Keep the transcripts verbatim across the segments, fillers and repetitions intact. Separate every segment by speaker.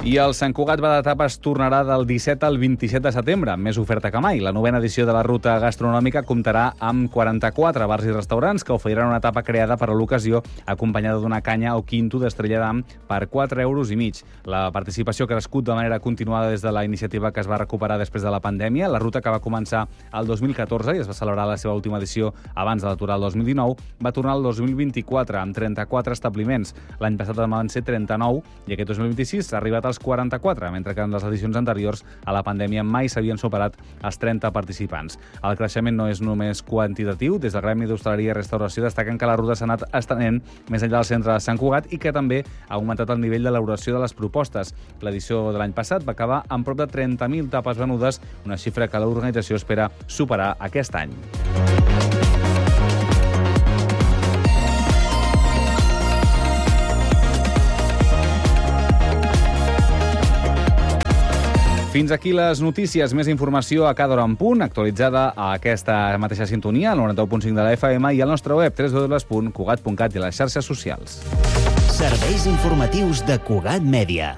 Speaker 1: I el Sant Cugat va d'etapes tornarà del disset al vint-i-set de setembre, amb més oferta que mai. La novena edició de la ruta gastronòmica comptarà amb quaranta-quatre bars i restaurants que oferiran una etapa creada per a l'ocasió, acompanyada d'una canya o quinto d'Estrella d'Am per quatre euros i mig. La participació ha crescut de manera continuada des de la iniciativa que es va recuperar després de la pandèmia. La ruta, que va començar el dos mil catorze i es va celebrar la seva última edició abans de l'aturar el dos mil dinou, va tornar el dos mil vint-i-quatre amb trenta-quatre establiments. L'any passat en van ser trenta-nou i aquest dos mil vint-i-sis s'ha arribat als quaranta-quatre, mentre que en les edicions anteriors a la pandèmia mai s'havien superat els trenta participants. El creixement no és només quantitatiu. Des del Gremi d'Hostaleria i Restauració destaquen que la ruta s'ha anat estenent més enllà del centre de Sant Cugat i que també ha augmentat el nivell d'elaboració de les propostes. L'edició de l'any passat va acabar amb prop de trenta mil tapes venudes, una xifra que l'organització espera superar aquest any. Fins aquí les notícies. Més informació a cada hora en punt, actualitzada a aquesta mateixa sintonia, al noranta-u punt cinc de la F M i al nostre web, w w w punt cugat punt cat i a les xarxes socials.
Speaker 2: Serveis informatius de Cugat Mèdia.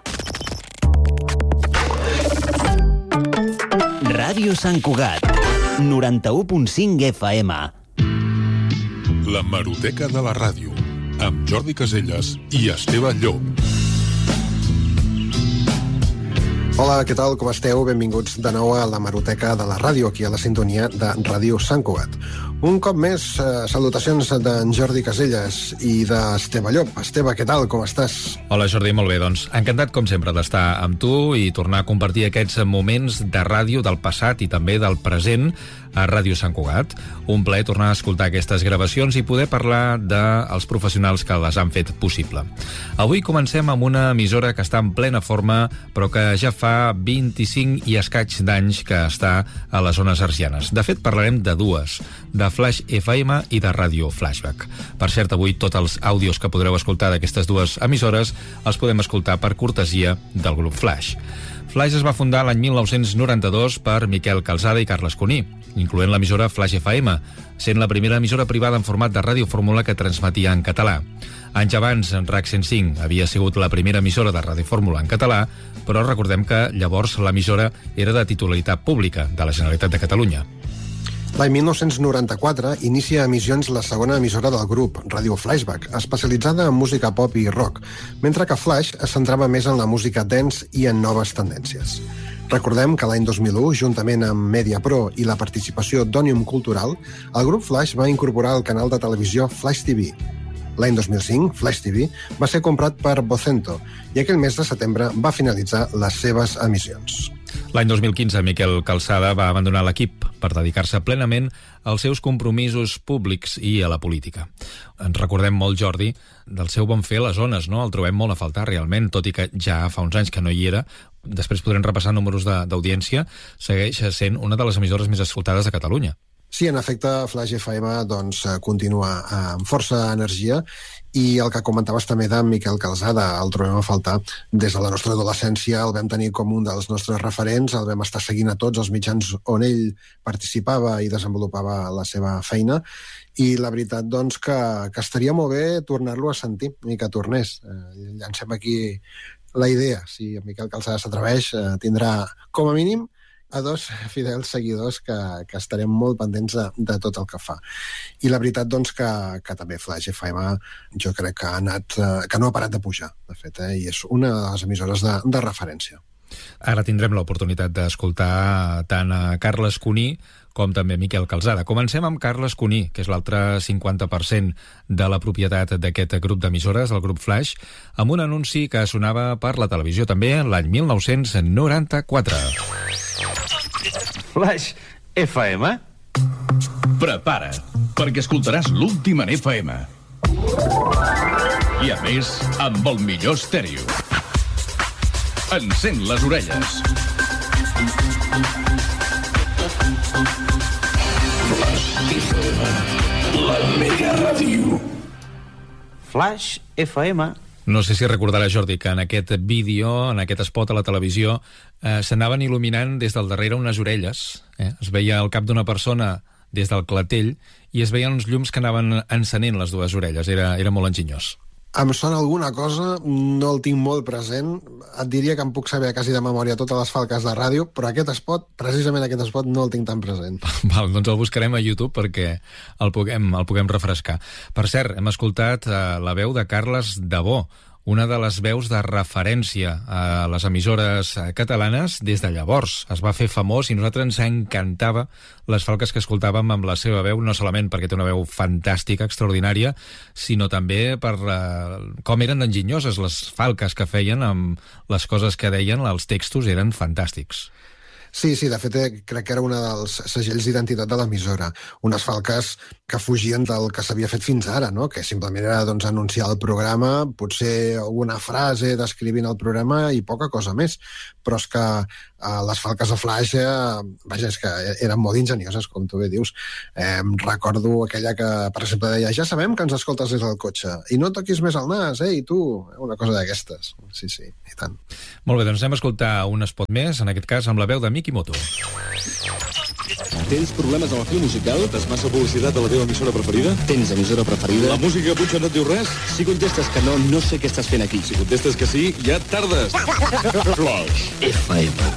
Speaker 2: Ràdio Sant Cugat, noranta-u punt cinc F M.
Speaker 3: L'hemeroteca de la ràdio, amb Jordi Caselles i Esteve Llop.
Speaker 4: Hola, què tal? Com esteu? Benvinguts de nou a l'hemeroteca de la ràdio, aquí a la sintonia de Ràdio Sant Cugat. Un cop més, eh, salutacions d'en Jordi Caselles i d'Esteve Llop. Esteve, què tal? Com estàs?
Speaker 5: Hola, Jordi, molt bé. Doncs encantat, com sempre, d'estar amb tu i tornar a compartir aquests moments de ràdio del passat i també del present a Ràdio Sant Cugat. Un plaer tornar a escoltar aquestes gravacions i poder parlar dels professionals que les han fet possible. Avui comencem amb una emissora que està en plena forma, però que ja fa vint-i-cinc i escaig d'anys que està a les zones arsianes. De fet, parlarem de dues, de Flash F M i de Ràdio Flashback. Per cert, avui tots els àudios que podreu escoltar d'aquestes dues emissores els podem escoltar per cortesia del grup Flash. Flash es va fundar l'any mil nou-cents noranta-dos per Miquel Calzada i Carles Cuní, incloent l'emissora Flash F M, sent la primera emissora privada en format de radiofórmula que transmetia en català. Anys abans, en R A C cent cinc havia sigut la primera emissora de radiofórmula en català, però recordem que llavors l'emissora era de titularitat pública de la Generalitat de Catalunya.
Speaker 4: L'any mil nou-cents noranta-quatre inicia emissions la segona emissora del grup, Ràdio Flashback, especialitzada en música pop i rock, mentre que Flash es centrava més en la música dance i en noves tendències. Recordem que l'any dos mil u, juntament amb Mediapro i la participació d'Òmnium Cultural, el grup Flash va incorporar el canal de televisió Flash T V. L'any dos mil cinc, Flash T V va ser comprat per Vocento i aquell mes de setembre va finalitzar les seves emissions.
Speaker 5: L'any dos mil quinze, Miquel Calzada va abandonar l'equip per dedicar-se plenament als seus compromisos públics i a la política. Ens recordem molt, Jordi, del seu bon fer a les zones, no? El trobem molt a faltar, realment, tot i que ja fa uns anys que no hi era. Després podrem repassar números d'audiència. Segueix sent una de les emissores més escoltades de Catalunya.
Speaker 4: Sí, en efecte, Flash F M doncs, continua amb força energia i el que comentaves també d'en Miquel Calzada, el trobem a faltar. Des de la nostra adolescència el vam tenir com un dels nostres referents, el vam estar seguint a tots els mitjans on ell participava i desenvolupava la seva feina, i la veritat doncs, que, que estaria molt bé tornar-lo a sentir i que tornés. Eh, llancem aquí la idea. Si en Miquel Calzada s'atreveix, eh, tindrà com a mínim a dos fidels seguidors que, que estarem molt pendents de, de tot el que fa. I la veritat, doncs, que, que també Flash F M jo crec que ha anat, que no ha parat de pujar, de fet, eh? I és una de les emissores de, de referència.
Speaker 5: Ara tindrem l'oportunitat d'escoltar tant a Carles Cuní com també Miquel Calzada. Comencem amb Carles Cuní, que és l'altre cinquanta per cent de la propietat d'aquest grup d'emissores, el grup Flash, amb un anunci que sonava per la televisió també l'any mil nou-cents noranta-quatre.
Speaker 6: Flash F M? Prepara, perquè escoltaràs l'últim en F M. I a més, amb el millor estèreo. Encén les orelles. Flash F M, la mega ràdio.
Speaker 2: Flash F M.
Speaker 5: No sé si recordarà, Jordi, que en aquest vídeo, en aquest spot a la televisió, eh, s'anaven il·luminant des del darrere unes orelles. Eh? Es veia el cap d'una persona des del clatell i es veien uns llums que anaven encenent les dues orelles. Era, era molt enginyós.
Speaker 4: Em sona alguna cosa, no el tinc molt present. Et diria que em puc saber quasi de memòria totes les falques de ràdio, però aquest spot, precisament aquest spot, no el tinc tan present.
Speaker 5: Val, doncs el buscarem a YouTube perquè el puguem, el puguem refrescar. Per cert, hem escoltat eh, la veu de Carles Dabó, una de les veus de referència a les emissores catalanes des de llavors. Es va fer famós i nosaltres ens encantava les falques que escoltàvem amb la seva veu, no solament perquè té una veu fantàstica, extraordinària, sinó també per eh, com eren enginyoses les falques que feien amb les coses que deien, els textos eren fantàstics.
Speaker 4: Sí, sí, de fet crec que era un dels segells d'identitat de l'emissora. Unes falques que fugien del que s'havia fet fins ara, no? Que simplement era doncs, anunciar el programa, potser alguna frase descrivint el programa i poca cosa més. Però és que eh, les falques de Flaix, eh, vaja, és que eren molt ingenioses, com tu bé dius. Eh, recordo aquella que, per exemple, deia ja sabem que ens escoltes des del cotxe i no toquis més el nas, eh, i tu, una cosa d'aquestes. Sí, sí, i tant.
Speaker 5: Molt bé, doncs anem a escoltar un spot més, en aquest cas amb la veu de Mikimoto.
Speaker 7: Tens problemes amb el fil musical? Tens massa publicitat a la teva emissora preferida? Tens emissora preferida? La música potser no et diu res? Si contestes que no, no sé què estàs fent aquí. Si contestes que sí, ja tardes. Flash F M.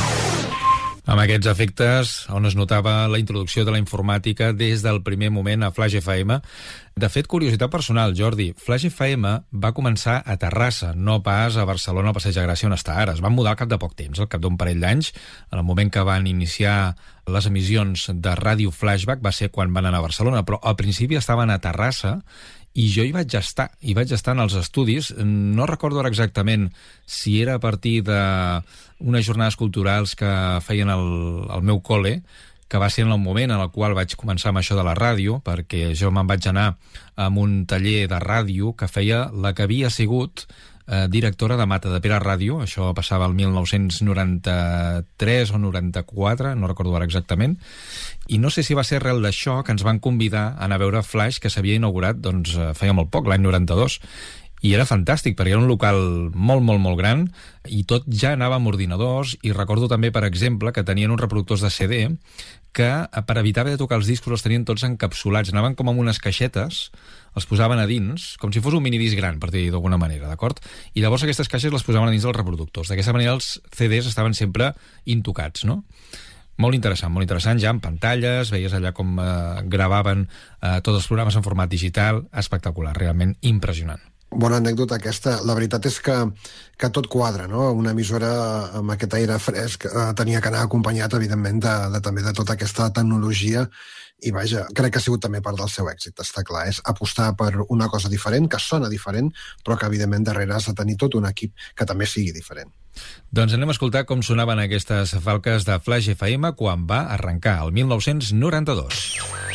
Speaker 5: Amb aquests efectes, on es notava la introducció de la informàtica des del primer moment a Flash F M. De fet, curiositat personal, Jordi, Flash F M va començar a Terrassa, no pas a Barcelona, al Passeig de Gràcia, on està ara. Es van mudar al cap de poc temps, al cap d'un parell d'anys. En el moment que van iniciar les emissions de Ràdio Flashback va ser quan van anar a Barcelona, però al principi estaven a Terrassa i jo hi vaig estar, hi vaig estar en els estudis. No recordo ara exactament si era a partir d'unes jornades culturals que feien el, el meu col·le, que va ser en el moment en el qual vaig començar amb això de la ràdio, perquè jo me'n vaig anar amb un taller de ràdio que feia la que havia sigut eh, directora de Matadepera Ràdio. Això passava el mil nou-cents noranta-tres o noranta-quatre, no recordo ara exactament, i no sé si va ser arrel d'això que ens van convidar a anar a veure Flash, que s'havia inaugurat doncs, feia molt poc, l'any noranta-dos, i era fantàstic, perquè era un local molt, molt, molt gran, i tot ja anava amb ordinadors, i recordo també, per exemple, que tenien uns reproductors de C D que, per evitar haver de tocar els discos, els tenien tots encapsulats, anaven com amb unes caixetes, els posaven a dins, com si fos un minidisc gran, per dir d'alguna manera, d'acord? I llavors aquestes caixes les posaven a dins dels reproductors. D'aquesta manera els C Ds estaven sempre intocats, no? Molt interessant, molt interessant, ja en pantalles, veies allà com eh, gravaven eh, tots els programes en format digital, espectacular, realment impressionant.
Speaker 4: Bona anècdota aquesta. La veritat és que, que tot quadra, no? Una emissora amb aquest aire fresc eh, tenia que anar acompanyat, evidentment, de, de, també de tota aquesta tecnologia i, vaja, crec que ha sigut també part del seu èxit, està clar. És apostar per una cosa diferent, que sona diferent, però que, evidentment, darrere has de tenir tot un equip que també sigui diferent.
Speaker 5: Doncs anem a escoltar com sonaven aquestes falques de Flash F M quan va arrencar, el mil nou-cents noranta-dos.